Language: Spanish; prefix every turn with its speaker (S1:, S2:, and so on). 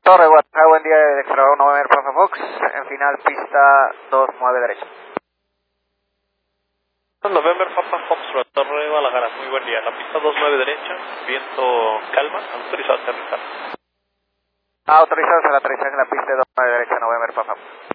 S1: Torre WhatsApp, buen día de Extra November Papa Fox, en final pista 29 derecha.
S2: November Papa Fox, la Torre Guadalajara, muy buen día. La pista 29 derecha, viento calma, autorizado a aterrizar.
S1: Autorizados al aterrizaje en la pista 29 derecha, November Papa.